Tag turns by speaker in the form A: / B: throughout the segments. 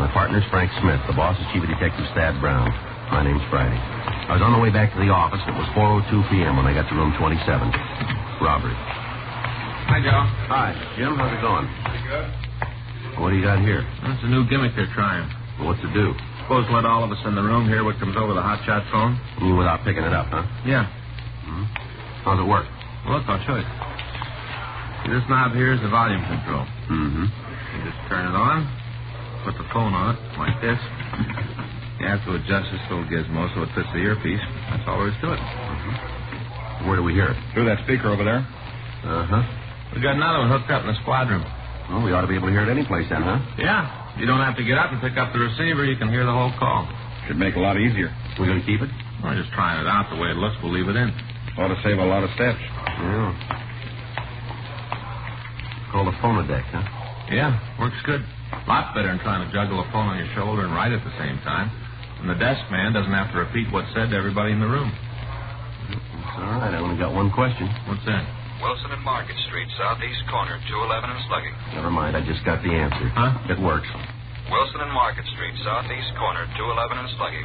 A: My partner's Frank Smith. The boss is Chief Detective Thad Brown. My name's Friday. I was on the way back to the office. It was 4:02 p.m. when I got to room 27. Robbery.
B: Hi, Joe.
A: Hi. Jim, how's it going?
B: Pretty good.
A: What do you got here?
B: That's a new gimmick they're trying.
A: Well, what's it do?
B: Suppose let all of us in the room hear what comes over the hotshot phone?
A: You mean without picking it up, huh?
B: Yeah.
A: Mm-hmm. How's it work?
B: Look, I'll show you. See, this knob here is the volume control.
A: Mm-hmm.
B: You just turn it on, put the phone on it, like this. You have to adjust this little gizmo so it fits the earpiece. That's all there is to it.
A: Mm-hmm. Where do we hear it?
C: Through that speaker over there.
A: Uh-huh.
B: We got another one hooked up in the squad room.
A: Well, we ought to be able to hear it any place then, huh?
B: Yeah. You don't have to get up and pick up the receiver. You can hear the whole call.
C: Should make it a lot easier.
A: We going to keep it?
B: We're just trying it out the way it looks. We'll leave it in.
C: Ought to save a lot of steps.
A: Yeah. Called a phonodeck, huh?
B: Yeah, works good. Lot better than trying to juggle a phone on your shoulder and write at the same time. And the desk man doesn't have to repeat what's said to everybody in the room.
A: That's all right. I only got one question.
B: What's that?
D: Wilson and Market Street, southeast corner, 211 and Slugging.
A: Never mind. I just got the answer.
B: Huh?
A: It works.
D: Wilson and Market Street, southeast corner, 211 and Slugging.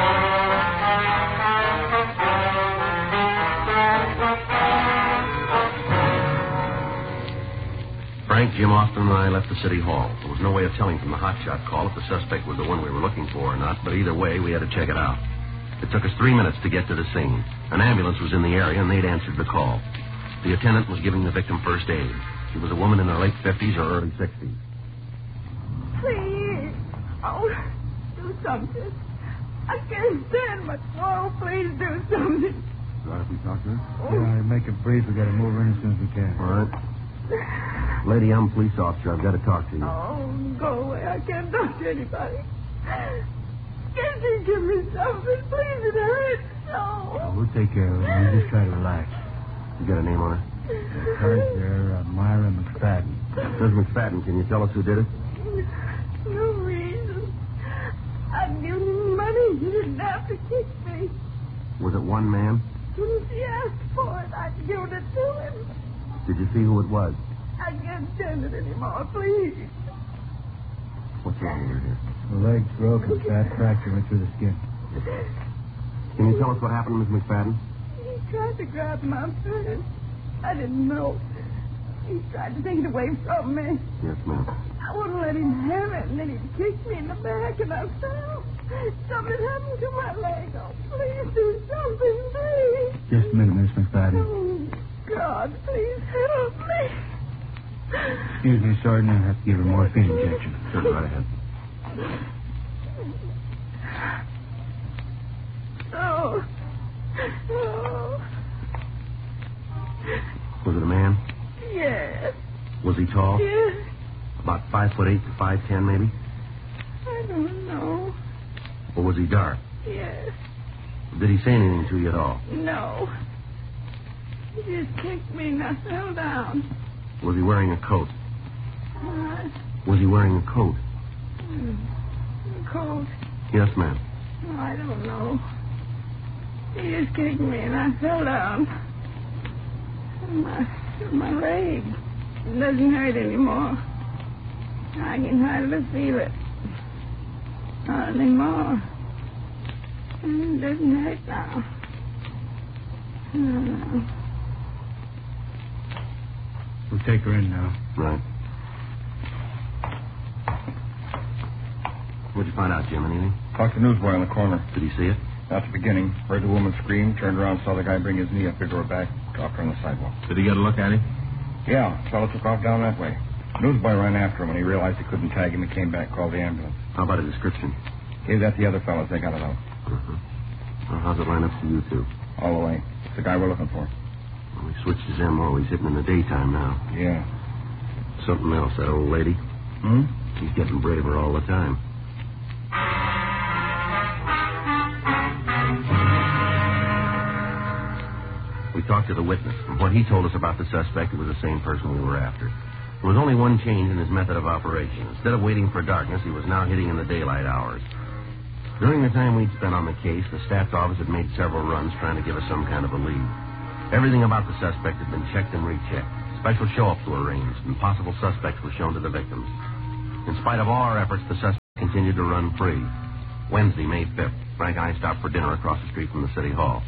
A: Frank, Jim Austin, and I left the city hall. There was no way of telling from the hotshot call if the suspect was the one we were looking for or not, but either way, we had to check it out. It took us 3 minutes to get to the scene. An ambulance was in the area, and they'd answered the call. The attendant was giving the victim first aid. She was a woman in her late 50s or early 60s.
E: Please. Oh, do something. I can't stand much more. Please do something.
A: All right if we talk to her?
F: Yeah, make it brief. We got to move her in as soon as we can.
A: All right. Lady, I'm a police officer. I've got to talk to you.
E: Oh, go away. I can't talk to anybody. Can't you give me something? Please, it hurts so.
F: We'll take care of it. You just try to relax.
A: You got a name on her?
F: Cards there, Myra McFadden.
A: Miss McFadden, can you tell us who did it?
E: No reason. I'd given him money. He didn't have to kick me.
A: Was it one man?
E: If he asked for it, I'd given it to him.
A: Did you see who it was?
E: I can't stand it anymore, please.
A: What's wrong with her here?
F: The leg's broken, bad fracture went through the skin.
A: Can you tell us what happened, Miss McFadden?
E: He tried to grab my purse. I didn't know. He tried to take it away from me.
A: Yes, ma'am.
E: I wouldn't let him have it, and then he kicked me in the back, and I fell. Something happened to my leg. Oh, please do something, please.
F: Just a minute, Miss McFadden.
E: Oh, God, please help me.
F: Excuse me, Sergeant. I have to give her a morphine injection.
A: Sure, go right ahead.
E: Oh. Oh.
A: Was it a man?
E: Yes.
A: Was he tall?
E: Yes.
A: About 5'8" to 5'10", maybe?
E: I don't know.
A: Or was he dark?
E: Yes.
A: Did he say anything to you at all?
E: No. He just kicked me and I fell down.
A: Was he wearing a coat?
E: What?
A: Was he wearing a coat?
E: Cold.
A: Yes, ma'am.
E: Oh, I don't know. He just kicked me and I fell down. My leg doesn't hurt anymore. I can hardly feel it. Not anymore. It doesn't hurt now. No.
F: We'll take her in now.
A: Right. What'd you find out, Jim? Anything?
C: Talked to the newsboy on the corner.
A: Did he see it?
C: At the beginning, heard the woman scream, turned around, saw the guy bring his knee up into her back, dropped her on the sidewalk.
B: Did he get a look at him?
C: Yeah, fellow took off down that way. Newsboy ran after him. When he realized he couldn't tag him, he came back, called the ambulance.
A: How about a description?
C: Gave that to the other fellows. They got it out.
A: Uh-huh. Well, how's it line up to you two?
C: All the way. It's the guy we're looking for.
A: Well, he switched his M.O. He's hitting in the daytime now.
C: Yeah.
A: Something else, that old lady.
C: Hmm?
A: She's getting braver all the time. We talked to the witness. From what he told us about the suspect, it was the same person we were after. There was only one change in his method of operation. Instead of waiting for darkness, he was now hitting in the daylight hours. During the time we'd spent on the case, the staff's office had made several runs trying to give us some kind of a lead. Everything about the suspect had been checked and rechecked. Special show-ups were arranged, and possible suspects were shown to the victims. In spite of all our efforts, the suspect continued to run free. Wednesday, May 5th, Frank and I stopped for dinner across the street from the city hall.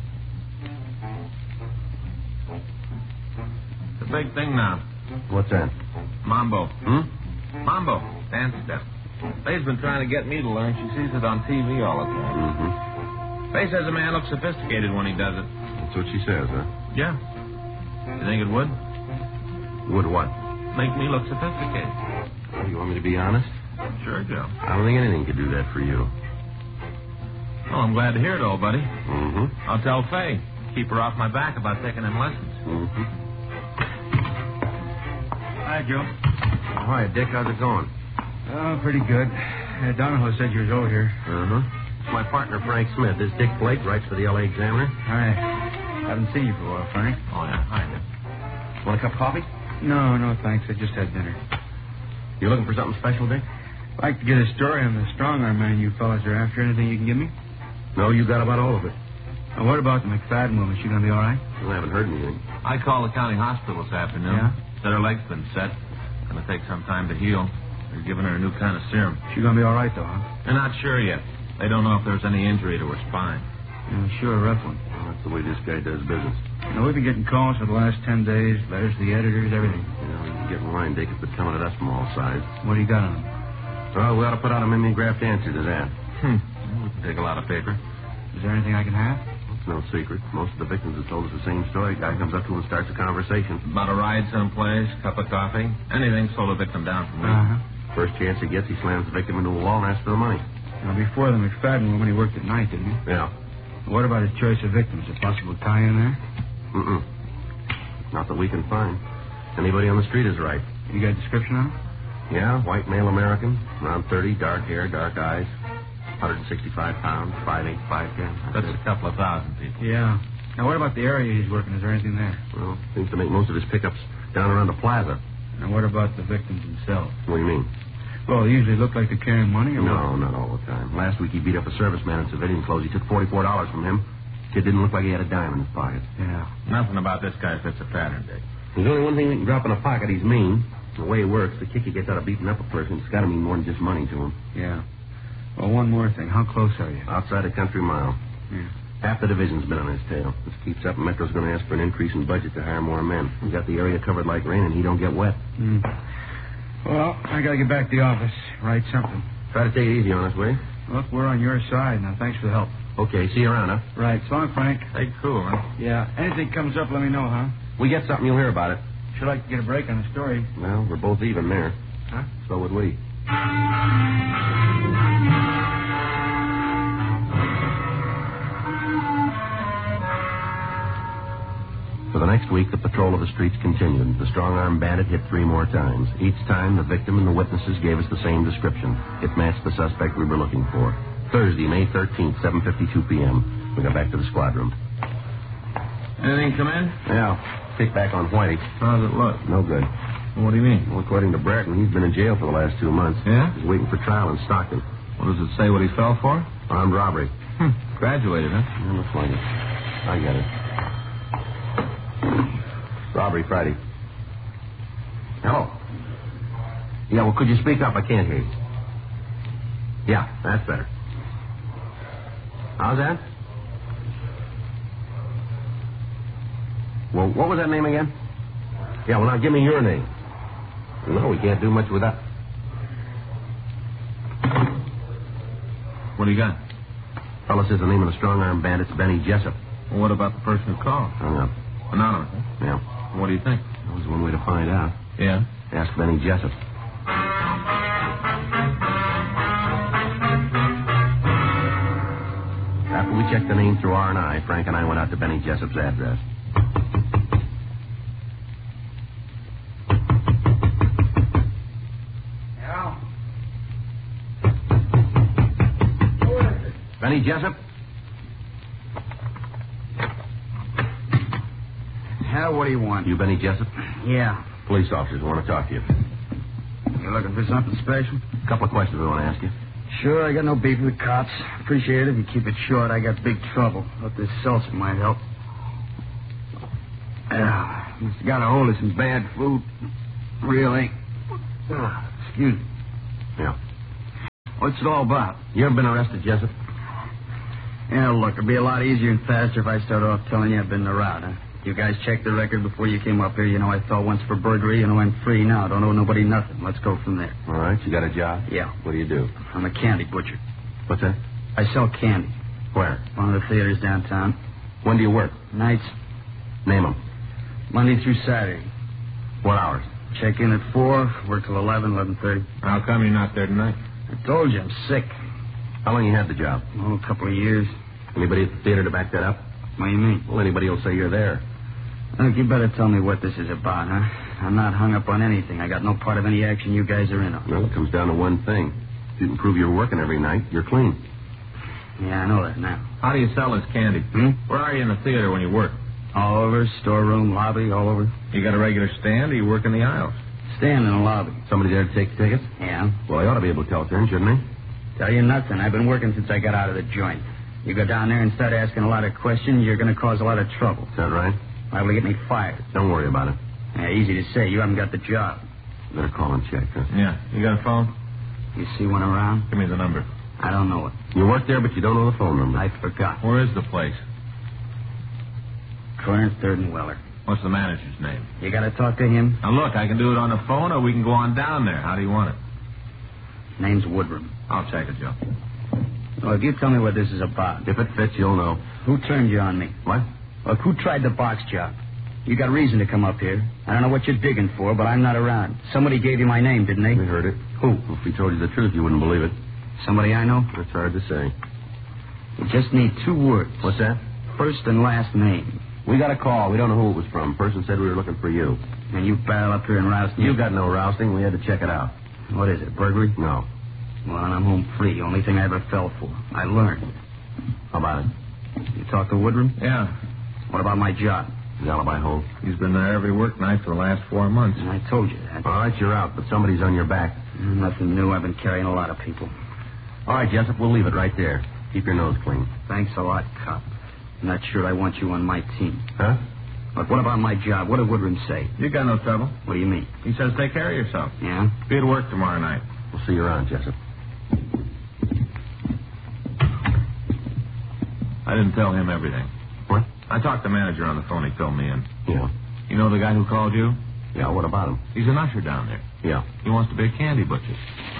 B: The big thing now.
A: What's that?
B: Mambo.
A: Hmm?
B: Mambo. Dance step. Faye's been trying to get me to learn. She sees it on TV all the time.
A: Mm-hmm.
B: Faye says a man looks sophisticated when he does it.
A: That's what she says, huh?
B: Yeah. You think it would?
A: Would what?
B: Make me look sophisticated.
A: Well, you want me to be honest?
B: Sure, Joe.
A: I don't think anything could do that for you.
B: Well, I'm glad to hear it, old buddy.
A: Mm-hmm.
B: I'll tell Faye. Keep her off my back about taking them lessons.
A: Mm-hmm.
F: Hi, Joe.
A: Hi, Dick. How's it going?
F: Oh, pretty good. Donahoe said you was over here.
A: Uh-huh. It's my partner, Frank Smith. This Dick Blake writes for the L.A. Examiner.
F: Hi. Haven't seen you for a while, Frank.
B: Oh, yeah. Hi, Dick.
A: Want a cup of coffee?
F: No, thanks. I just had dinner.
A: You looking for something special, Dick?
F: I'd like to get a story on the strong-arm man you fellas are after. Anything you can give me?
A: No, you got about all of it.
F: Now, what about the McFadden woman? She gonna be all right?
A: Well, I haven't heard anything.
B: I called the county hospital this afternoon.
F: Yeah?
B: Said her leg's been set. Gonna take some time to heal. They're giving her a new kind of serum.
F: She gonna be all right, though, huh?
B: They're not sure yet. They don't know if there's any injury to her spine.
F: Yeah, sure, a rough one.
A: Well, that's the way this guy does business.
F: Now, we've been getting calls for the last 10 days, letters to the editors, everything.
A: You know, you can get in line, Dick, if it's coming at us from all sides.
F: What do you got on them?
A: Well, we ought to put out a mimeographed answer to that.
B: We can take a lot of paper.
F: Is there anything I can have?
A: It's no secret. Most of the victims have told us the same story. Guy comes up to him and starts a conversation.
B: About a ride someplace, cup of coffee, anything slow the victim down from me.
F: Uh-huh.
A: First chance he gets, he slams the victim into a wall and asks for the money.
F: Now, before the McFadden woman, he worked at night, didn't he?
A: Yeah.
F: What about his choice of victims? A possible tie-in there?
A: Mm-mm. Not that we can find. Anybody on the street is right.
F: You got a description on him?
A: Yeah, white male American, around 30, dark hair, dark eyes, 165 pounds, 5'8", 5'10".
B: That's a couple of thousand people.
F: Yeah. Now, what about the area he's working? Is there anything there?
A: Well, seems to make most of his pickups down around the plaza.
F: Now, what about the victims themselves?
A: What do you mean?
F: Well, they usually look like they're carrying money or
A: No,
F: what?
A: not all the time. Last week he beat up a serviceman in civilian clothes. He took $44 from him. Kid didn't look like he had a dime in his pocket.
F: Yeah.
B: Nothing about this guy fits a pattern, Dick.
A: There's only one thing we can drop in a pocket. He's mean. The way he works, the kick he gets out of beating up a person, it's got to mean more than just money to him.
F: Yeah. Well, one more thing. How close are you?
A: Outside a country mile.
F: Yeah.
A: Half the division's been on his tail. This keeps up, and Metro's going to ask for an increase in budget to hire more men. We got the area covered like rain, and he don't get wet.
F: Well, I got to get back to the office. Write something.
A: Try to take it easy on us, will you?
F: Look, we're on your side. Now, thanks for the help.
A: Okay, see you around, huh?
F: Right. So long, Frank.
B: Hey, cool, huh?
F: Yeah. Anything comes up, let me know, huh?
A: We get something, you'll hear about it.
F: Should like to get a break on the story.
A: Well, we're both even there.
F: Huh?
A: So would we. For the next week, the patrol of the streets continued. The strong-arm bandit hit 3 more times. Each time, the victim and the witnesses gave us the same description. It matched the suspect we were looking for. Thursday, May 13th, 7:52 p.m. We got back to the squad room.
B: Anything come in?
A: Yeah, kick back on Whitey.
B: How's it look?
A: No good.
B: What do you mean?
A: Well, according to Bratton, he's been in jail for the last 2 months.
B: Yeah?
A: He's waiting for trial in Stockton.
B: What does it say what he fell for?
A: Armed robbery.
B: Graduated, huh?
A: Yeah, looks like it. I get it. Robbery Friday. Hello. Yeah, well, could you speak up? I can't hear you. Yeah, that's better. How's that? Well, what was that name again? Yeah, well, now give me your name. No, we can't do much with that.
B: What do you got?
A: Fellow says the name of the strong-arm bandit's Benny Jessup.
B: Well, what about the person who called?
A: Hung up.
B: Anonymous, huh?
A: Yeah.
B: What do you think?
A: That was one way to find out.
B: Yeah?
A: Ask Benny Jessup. After we checked the name through R&I, Frank and I went out to Benny Jessup's address.
F: Yeah.
A: Benny Jessup?
F: Hell, what do you want?
A: You Benny Jessup?
F: Yeah.
A: Police officers want to talk to you.
F: You looking for something special?
A: A couple of questions we want to ask you.
F: Sure, I got no beef with the cops. Appreciate it, and keep it short. I got big trouble. Thought this seltzer might help. Yeah, he's got a hold of some bad food. Really. Excuse me.
A: Yeah.
F: What's it all about?
A: You ever been arrested, Jessup?
F: Yeah, look, it'd be a lot easier and faster if I start off telling you I've been in the route, huh? You guys checked the record before you came up here. You know I fell once for burglary. You know I'm free now. Don't owe nobody nothing. Let's go from there.
A: All right, you got a job?
F: Yeah.
A: What do you do?
F: I'm a candy butcher.
A: What's that?
F: I sell candy.
A: Where?
F: One of the theaters downtown.
A: When do you work?
F: Nights,
A: Name them.
F: Monday through Saturday.
A: What hours?
F: Check in at 4, work till 11, 11:30.
B: How come you're not there tonight?
F: I told you, I'm sick.
A: How long you had the job?
F: Oh, a couple of years.
A: Anybody at the theater to back that up?
F: What do you mean?
A: Well, anybody will say you're there.
F: Look, you better tell me what this is about, huh? I'm not hung up on anything. I got no part of any action you guys are in on.
A: Well, it comes down to one thing. If you can prove you're working every night, you're clean.
F: Yeah, I know that now.
B: How do you sell this candy? Where are you in the theater when you work?
F: All over, storeroom, lobby, all over.
B: You got a regular stand or you work in the aisles?
F: Stand in the lobby.
A: Somebody there to take the tickets?
F: Yeah.
A: Well, he ought to be able to tell turn, shouldn't he?
F: Tell you nothing. I've been working since I got out of the joint. You go down there and start asking a lot of questions, you're going to cause a lot of trouble.
A: Is that right?
F: Liable to get me fired.
A: Don't worry about it.
F: Yeah, easy to say. You haven't got the job.
A: Better call and check, huh?
B: Yeah. You got a phone?
F: You see one around?
B: Give me the number.
F: I don't know it.
A: You work there, but you don't know the phone number.
F: I forgot.
B: Where is the place?
F: Corner 3rd and Weller.
B: What's the manager's name?
F: You got to talk to him?
B: Now, look, I can do it on the phone or we can go on down there. How do you want it?
F: Name's Woodrum.
B: I'll check it, Joe.
F: Look, you tell me what this is about.
A: If it fits, you'll know.
F: Who turned you on me?
A: What?
F: Look, who tried the box job? You got reason to come up here. I don't know what you're digging for, but I'm not around. Somebody gave you my name, didn't they?
A: We heard it.
F: Who?
A: If we told you the truth, you wouldn't believe it.
F: Somebody I know?
A: That's hard to say.
F: You just need 2 words.
A: What's that?
F: First and last name.
A: We got a call. We don't know who it was from. Person said we were looking for you.
F: And you barrel up here and roust me.
A: You got no rousting. We had to check it out.
F: What is it, burglary?
A: No.
F: Well, I'm home free. Only thing I ever fell for. I learned.
A: How about it?
F: You talk to Woodrum?
B: Yeah.
F: What about my job?
A: The alibi hold.
B: He's been there every work night for the last 4 months.
F: I told you that.
A: All right, you're out, but somebody's on your back.
F: Nothing new. I've been carrying a lot of people.
A: All right, Jessup, we'll leave it right there. Keep your nose clean.
F: Thanks a lot, cop. I'm not sure I want you on my team.
A: Huh?
F: But what about my job? What did Woodrum say?
B: You got no trouble.
F: What do you mean?
B: He says take care of yourself.
F: Yeah?
B: Be at work tomorrow night.
A: We'll see you around, Jessup.
B: I didn't tell him everything.
A: What?
B: I talked to the manager on the phone. He filled me in.
A: Yeah.
B: You know the guy who called you?
A: Yeah, what about him?
B: He's an usher down there.
A: Yeah.
B: He wants to be a candy butcher.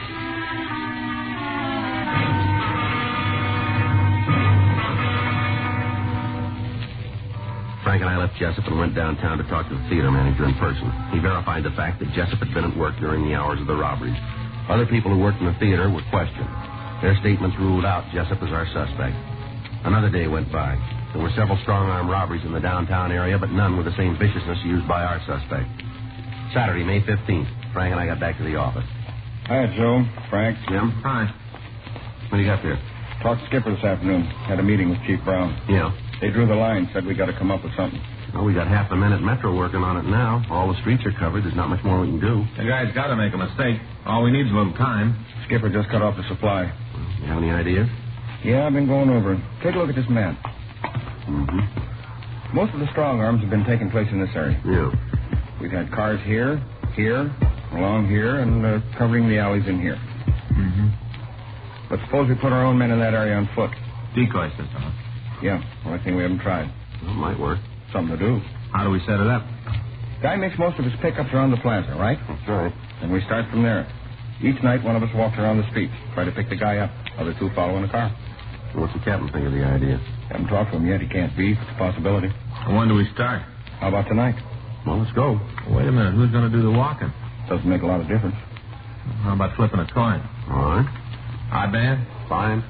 A: Frank and I left Jessup and went downtown to talk to the theater manager in person. He verified the fact that Jessup had been at work during the hours of the robberies. Other people who worked in the theater were questioned. Their statements ruled out Jessup as our suspect. Another day went by. There were several strong-arm robberies in the downtown area, but none with the same viciousness used by our suspect. Saturday, May 15th, Frank and I got back to the office.
C: Hi, Joe. Frank.
A: Jim?
B: Hi.
A: What do you got there?
C: Talked to Skipper this afternoon. Had a meeting with Chief Brown.
A: Yeah.
C: They drew the line, said we got to come up with something.
A: Well, we got half the men at Metro working on it now. All the streets are covered. There's not much more we can do.
B: The guy's got to make a mistake. All we need is a little time.
C: Skipper just cut off the supply.
A: You have any ideas?
C: Yeah, I've been going over it. Take a look at this map.
A: Mm-hmm.
C: Most of the strong arms have been taking place in this area.
A: Yeah.
C: We've had cars here, along here, and covering the alleys in here.
B: Mm-hmm.
C: But suppose we put our own men in that area on foot.
B: Decoy system, huh?
C: Yeah, only thing we haven't tried.
A: Well, might work.
C: Something to do.
B: How do we set it up?
C: Guy makes most of his pickups around the plaza, right?
A: That's right.
C: And we start from there. Each night, one of us walks around the streets, try to pick the guy up. Other 2 follow in a car.
A: What's the captain think of the idea?
C: Haven't talked to him yet. He can't be. It's a possibility.
B: And when do we start?
C: How about tonight?
A: Well, let's go.
B: Wait a minute. Who's going to do the walking?
C: Doesn't make a lot of difference.
B: How about flipping a coin?
A: All right.
B: Odd man?
A: Fine.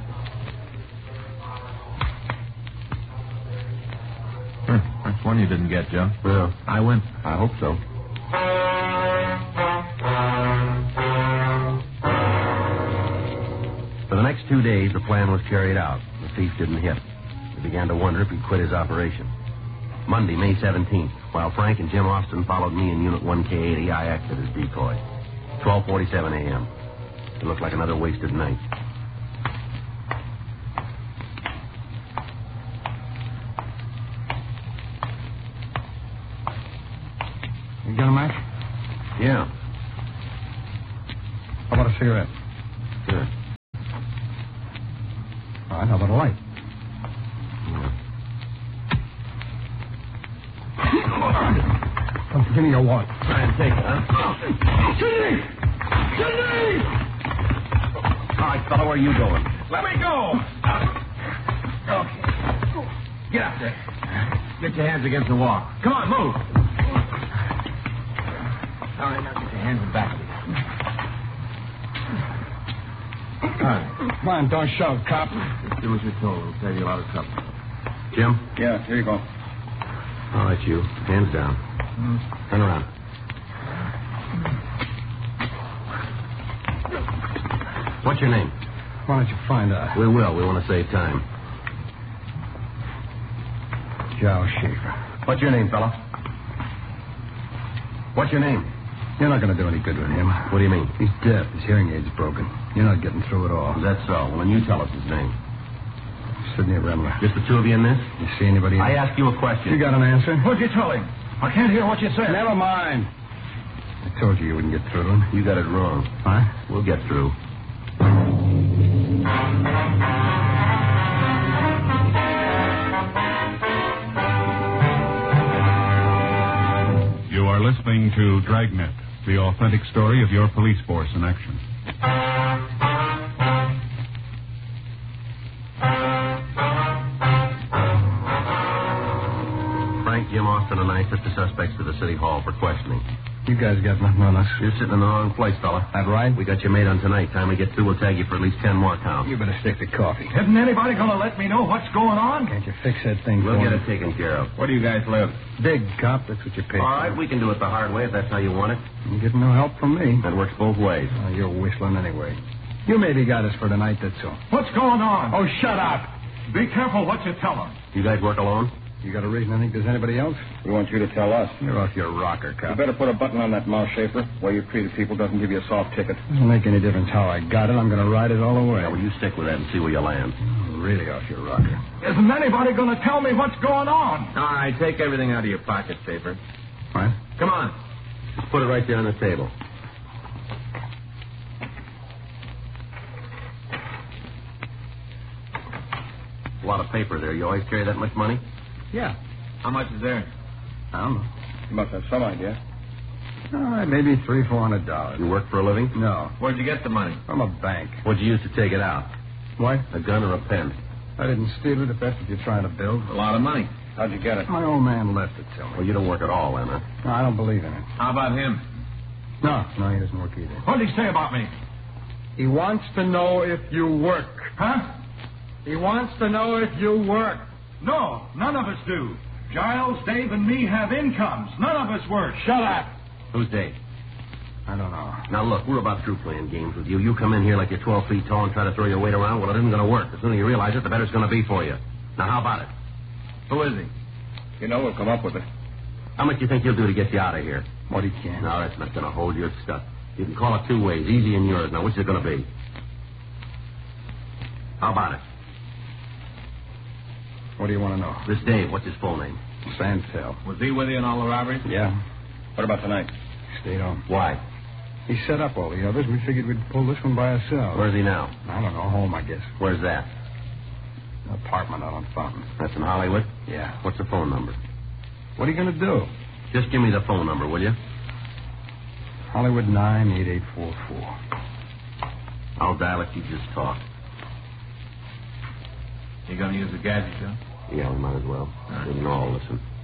B: That's one you didn't get, Joe.
A: Yeah.
B: I win.
A: I hope so. For the next 2 days, the plan was carried out. The thief didn't hit. We began to wonder if he'd quit his operation. Monday, May 17th, while Frank and Jim Austin followed me in Unit 1K80, I acted as decoy. 12:47 a.m. It looked like another wasted night.
C: You got a match?
A: Yeah.
C: How about a cigarette?
A: Sure.
C: right, how about a light? Give me your wallet.
A: Try and take it, huh?
C: Sidney! Sidney!
A: All right, fella, where are you going?
C: Let me go!
A: Okay. Get up there. Get your hands against the wall. Come on, move. All right, now get your hands in back. All right.
C: Come on, don't shove, cop.
A: Just do as you're told. It'll save you a lot of trouble. Jim?
C: Yeah, here you go.
A: All right, you. Hands down. Turn around. What's your name?
C: Why don't you find out?
A: We will. We want to save time.
C: Joe Schaefer.
A: What's your name, fella? What's your name?
C: You're not going to do any good with him.
A: What do you mean?
C: He's deaf. His hearing aid's broken. You're not getting through at all.
A: Is that so? Well, then you tell us his name.
C: Sidney Remler.
A: Just the two of you in this?
C: You see anybody else?
A: I asked you a question.
C: You got an answer?
G: What'd you tell him? I can't hear what you said.
C: Never mind. I told you wouldn't get through to him.
A: You got it wrong.
C: Huh?
A: We'll get through.
H: You are listening to Dragnet, the authentic story of your police force in action.
A: Frank, Jim Austin, and I took the suspects to the city hall for questioning.
C: You guys got nothing on us.
A: You're sitting in the wrong place, fella.
C: That right?
A: We got you made on tonight. Time we get through, we'll tag you for at least 10 more counts.
C: You better stick to coffee.
G: Isn't anybody going to let me know what's going on?
C: Can't you fix that thing
A: We'll
C: for
A: get
C: me?
A: it taken care of.
B: Where do you guys live?
C: Big cop, that's what you pay
A: All
C: for.
A: right, we can do it the hard way if that's how you want it.
C: You're getting no help from me.
A: That works both ways.
C: Oh, you're whistling anyway. You maybe got us for tonight, that's all.
G: What's going on?
C: Oh, shut up!
G: Be careful what you tell them.
A: You guys work alone?
C: You got a reason I think there's anybody else?
I: We want you to tell us.
C: You're off your rocker,
I: You
C: cop.
I: better put a button on that mouth, Schaefer. The way you treated people doesn't give you a soft ticket.
C: Doesn't make any difference how I got it. I'm going to ride it all the way.
A: Yeah, well, you stick with that and see where you land.
C: Really off your rocker.
G: Isn't anybody going to tell me what's going on?
B: All right, take everything out of your pocket, Schaefer.
C: What?
B: Come on.
A: Just put it right there on the table. A lot of paper there. You always carry that much money?
C: Yeah.
B: How much is there?
C: I don't know.
I: You must have some idea.
C: All right, maybe $300-400.
A: You work for a living?
C: No,
B: Where'd you get the money?
C: from a bank.
A: What'd you use to take it out?
C: What?
A: A gun or a pen?
C: I didn't steal it if that's what you're trying to build.
B: A lot of money.
I: How'd you get it?
C: My old man left it to me.
A: Well, you don't work at all, then, huh?
C: No, I don't believe in it.
B: How about him?
C: No, he doesn't work either.
G: What did he say about me?
C: He wants to know if you work.
G: Huh?
C: He wants to know if you work.
G: No, none of us do. Giles, Dave, and me have incomes. None of us work.
C: Shut up.
A: Who's Dave?
C: I don't know.
A: Now, look, we're about through playing games with you. You come in here like you're 12 feet tall and try to throw your weight around. Well, it isn't going to work. The sooner you realize it, the better it's going to be for you. Now, how about it?
B: Who is he?
I: You know we'll come up with it.
A: How much do you think he'll do to get you out of here?
C: What he can.
A: No, that's not going to hold your stuff. You can call it two ways, easy and yours. Now, which is it going to be? How about it?
C: What do you want to know?
A: This Dave, what's his full name?
C: Santel.
B: Was he with you in all the robberies?
C: Yeah.
I: What about tonight?
C: Stayed home.
A: Why?
C: He set up all the others. We figured we'd pull this one by ourselves.
A: Where's he now?
C: I don't know. Home, I guess.
A: Where's that?
C: An apartment out on Fountain.
A: That's in Hollywood?
C: Yeah.
A: What's the phone number?
C: What are you going to do?
A: Just give me the phone number, will you?
C: Hollywood 98844.
A: I'll dial it. You just talk.
B: You gonna use the gadget, Joe?
A: Yeah, we might as well. We can all listen.